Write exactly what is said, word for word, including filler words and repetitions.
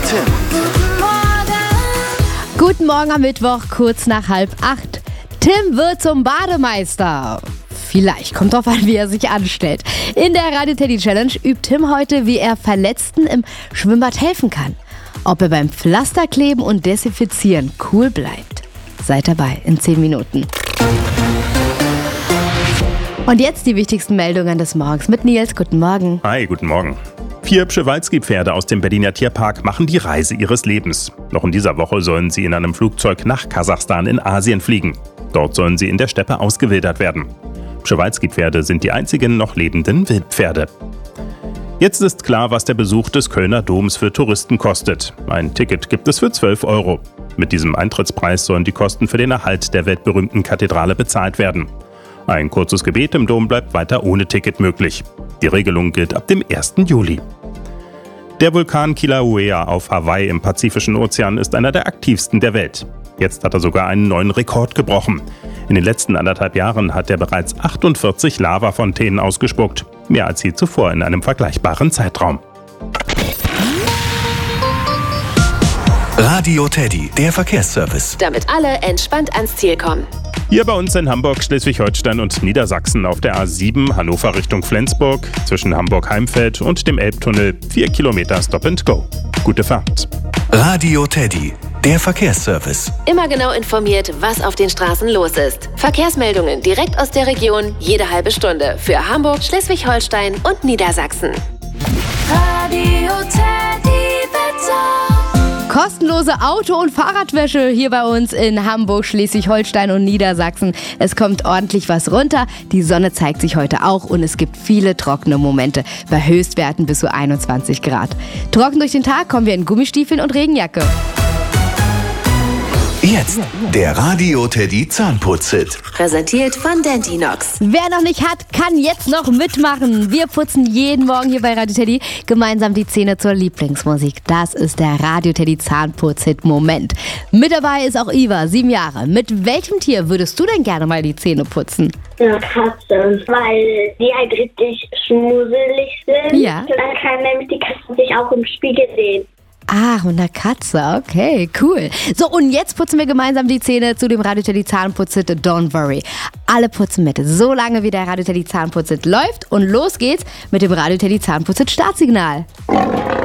Tim. Guten Morgen. Guten Morgen am Mittwoch, kurz nach halb acht. Tim wird zum Bademeister. Vielleicht, kommt drauf an, wie er sich anstellt. In der Radio Teddy Challenge übt Tim heute, wie er Verletzten im Schwimmbad helfen kann. Ob er beim Pflasterkleben und Desinfizieren cool bleibt. Seid dabei in zehn Minuten. Und jetzt die wichtigsten Meldungen des Morgens mit Nils. Guten Morgen. Hi, guten Morgen. Vier Przewalski-Pferde aus dem Berliner Tierpark machen die Reise ihres Lebens. Noch in dieser Woche sollen sie in einem Flugzeug nach Kasachstan in Asien fliegen. Dort sollen sie in der Steppe ausgewildert werden. Przewalski-Pferde sind die einzigen noch lebenden Wildpferde. Jetzt ist klar, was der Besuch des Kölner Doms für Touristen kostet. Ein Ticket gibt es für zwölf Euro. Mit diesem Eintrittspreis sollen die Kosten für den Erhalt der weltberühmten Kathedrale bezahlt werden. Ein kurzes Gebet im Dom bleibt weiter ohne Ticket möglich. Die Regelung gilt ab dem ersten Juli. Der Vulkan Kilauea auf Hawaii im Pazifischen Ozean ist einer der aktivsten der Welt. Jetzt hat er sogar einen neuen Rekord gebrochen. In den letzten anderthalb Jahren hat er bereits achtundvierzig Lavafontänen ausgespuckt. Mehr als je zuvor in einem vergleichbaren Zeitraum. Radio Teddy, der Verkehrsservice. Damit alle entspannt ans Ziel kommen. Hier bei uns in Hamburg, Schleswig-Holstein und Niedersachsen auf der A sieben Hannover Richtung Flensburg zwischen Hamburg-Heimfeld und dem Elbtunnel vier Kilometer Stop and Go. Gute Fahrt. Radio Teddy, der Verkehrsservice. Immer genau informiert, was auf den Straßen los ist. Verkehrsmeldungen direkt aus der Region, jede halbe Stunde. Für Hamburg, Schleswig-Holstein und Niedersachsen. Radio Teddy Wetter. Kostenlose Auto- und Fahrradwäsche hier bei uns in Hamburg, Schleswig-Holstein und Niedersachsen. Es kommt ordentlich was runter. Die Sonne zeigt sich heute auch und es gibt viele trockene Momente bei Höchstwerten bis zu einundzwanzig Grad. Trocken durch den Tag kommen wir in Gummistiefeln und Regenjacke. Jetzt der Radio Teddy Zahnputz-Hit. Präsentiert von Dentinox. Wer noch nicht hat, kann jetzt noch mitmachen. Wir putzen jeden Morgen hier bei Radio Teddy gemeinsam die Zähne zur Lieblingsmusik. Das ist der Radio Teddy Zahnputz-Hit-Moment. Mit dabei ist auch Iva, sieben Jahre. Mit welchem Tier würdest du denn gerne mal die Zähne putzen? Eine Katze, weil die halt richtig schmusselig sind. Ja. Und dann kann nämlich die Katze sich auch im Spiegel sehen. Ach, und eine Katze, okay, cool. So, und jetzt putzen wir gemeinsam die Zähne zu dem Radio Teddy Zahnputz-Hit Don't Worry. Alle putzen mit, so lange wie der Radio Teddy Zahnputz-Hit läuft. Und los geht's mit dem Radio Teddy Zahnputz-Hit Startsignal.